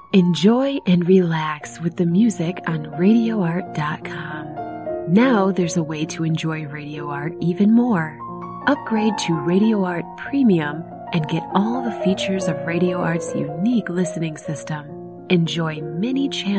Enjoy and relax with the music on RadioArt.com. Now there's a way to enjoy Radio Art even more. Upgrade to Radio Art Premium and get all the features of Radio Art's unique listening system. Enjoy many channels